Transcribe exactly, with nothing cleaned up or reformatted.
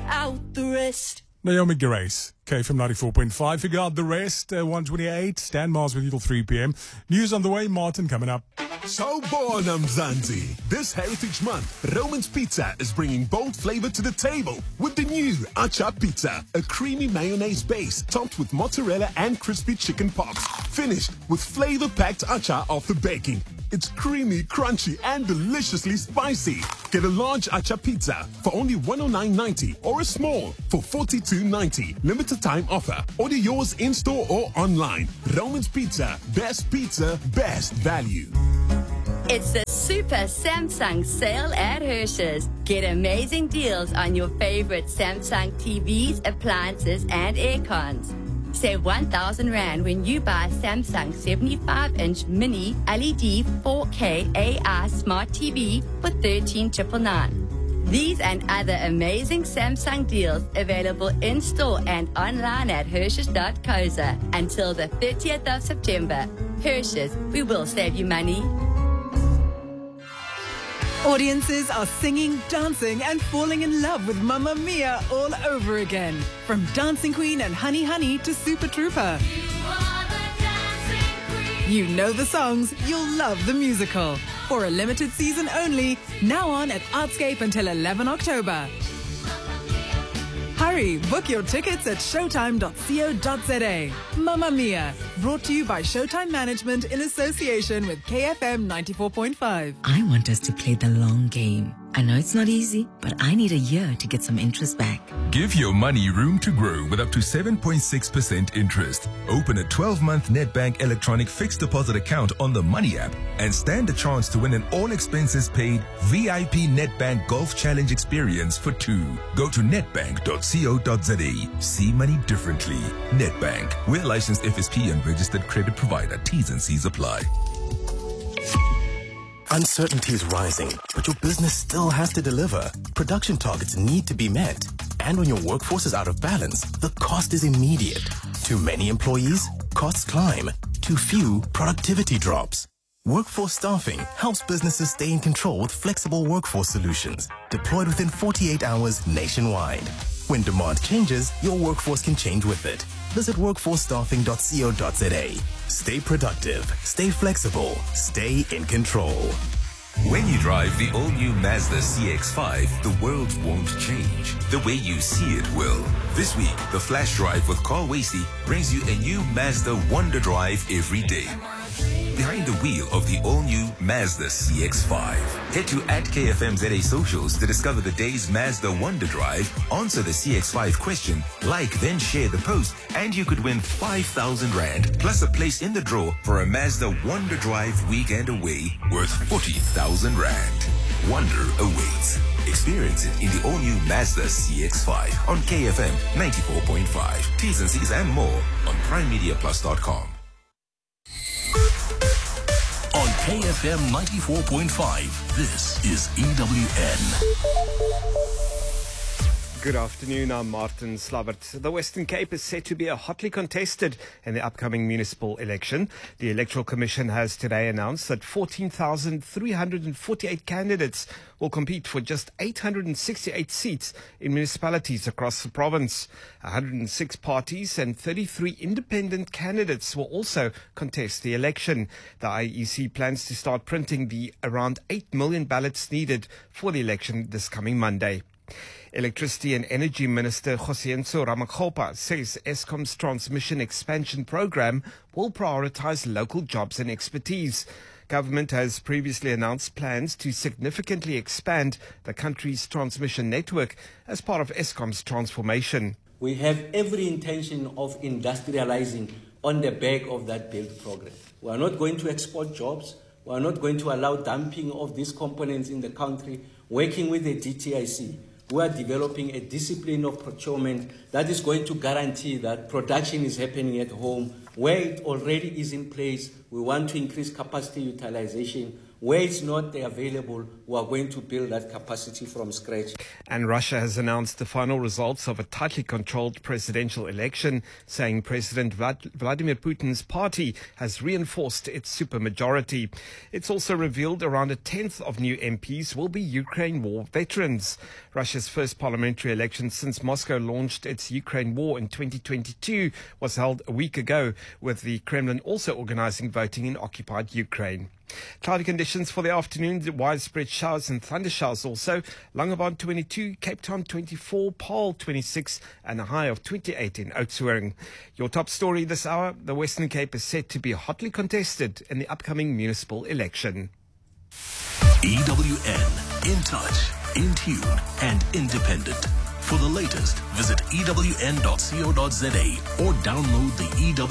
out the rest. Naomi Grace, K F M ninety-four point five. Forgot the rest, uh, one twenty-eight. Stan Mars with you till three p.m. News on the way, Martin coming up. Sawubona Mzansi. This Heritage Month, Roman's Pizza is bringing bold flavor to the table with the new Acha Pizza, a creamy mayonnaise base topped with mozzarella and crispy chicken pops, finished with flavor-packed acha after baking. It's creamy, crunchy, and deliciously spicy. Get a large acha pizza for only one oh nine ninety or a small for forty-two ninety. Limited time offer. Order yours in-store or online. Roman's Pizza. Best pizza, best value. It's the Super Samsung sale at Hershey's. Get amazing deals on your favorite Samsung T Vs, appliances, and aircons. Save one thousand rand when you buy Samsung seventy-five inch mini L E D four K A I smart T V for thirteen ninety-nine. These and other amazing Samsung deals available in-store and online at Hershey's dot co za until the thirtieth of September. Hershey's, we will save you money. Audiences are singing, dancing, and falling in love with Mamma Mia all over again. From Dancing Queen and Honey Honey to Super Trooper. You are the dancing queen. You know the songs, you'll love the musical. For a limited season only, now on at Artscape until eleventh of October. Hurry, book your tickets at showtime dot co dot za. Mamma Mia, brought to you by Showtime Management in association with K F M ninety-four point five. I want us to play the long game. I know it's not easy, but I need a year to get some interest back. Give your money room to grow with up to seven point six percent interest. Open a twelve-month Nedbank electronic fixed deposit account on the Money app and stand a chance to win an all-expenses-paid V I P Nedbank Golf Challenge experience for two. Go to nedbank dot co dot za. See money differently. Nedbank. We're licensed F S P and registered credit provider. T's and C's apply. Uncertainty is rising, but your business still has to deliver. Production targets need to be met. And when your workforce is out of balance, the cost is immediate. Too many employees? Costs climb. Too few? Productivity drops. Workforce Staffing helps businesses stay in control with flexible workforce solutions, deployed within forty-eight hours nationwide. When demand changes, your workforce can change with it. Visit workforce staffing dot co dot za. Stay productive, stay flexible, stay in control. When you drive the all-new Mazda C X five, the world won't change. The way you see it will. This week, the Flash Drive with Carl Wasey brings you a new Mazda Wonder Drive every day. Behind the wheel of the all-new Mazda C X five. Head to at K F M Z A socials to discover the day's Mazda Wonder Drive, answer the C X five question, like, then share the post, and you could win five thousand rand, plus a place in the draw for a Mazda Wonder Drive weekend away worth forty thousand rand. Wonder awaits. Experience it in the all-new Mazda C X five on K F M ninety-four point five. T's and C's and more on prime media plus dot com. On K F M ninety-four point five, this is E W N. Good afternoon, I'm Martin Slabbert. The Western Cape is set to be a hotly contested in the upcoming municipal election. The Electoral Commission has today announced that fourteen thousand three hundred forty-eight candidates will compete for just eight hundred sixty-eight seats in municipalities across the province. one hundred six parties and thirty-three independent candidates will also contest the election. The I E C plans to start printing the around eight million ballots needed for the election this coming Monday. Electricity and Energy Minister Kgosientsho Ramokgopa says Eskom's transmission expansion program will prioritize local jobs and expertise. Government has previously announced plans to significantly expand the country's transmission network as part of Eskom's transformation. We have every intention of industrializing on the back of that build program. We are not going to export jobs. We are not going to allow dumping of these components in the country. Working with the D T I C, we are developing a discipline of procurement that is going to guarantee that production is happening at home where it already is in place. We want to increase capacity utilization. Where it's not available, we are going to build that capacity from scratch. And Russia has announced the final results of a tightly controlled presidential election, saying President Vlad- Vladimir Putin's party has reinforced its supermajority. It's also revealed around a tenth of new M Ps will be Ukraine war veterans. Russia's first parliamentary election since Moscow launched its Ukraine war in twenty twenty-two was held a week ago, with the Kremlin also organizing voting in occupied Ukraine. Cloudy conditions for the afternoon, widespread showers and thunder showers also. Langebaan twenty-two, Cape Town twenty-four, Paarl twenty-six and a high of twenty-eight in Oudtshoorn. Your top story this hour, the Western Cape is set to be hotly contested in the upcoming municipal election. E W N, in touch, in tune and independent. For the latest, visit E W N dot co dot za or download the E W